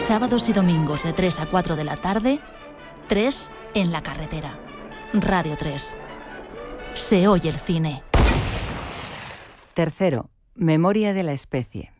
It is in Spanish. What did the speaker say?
Sábados y domingos de 3 a 4 de la tarde, 3 en la carretera. Radio 3. Se oye el cine. Tercero, Memoria de la especie.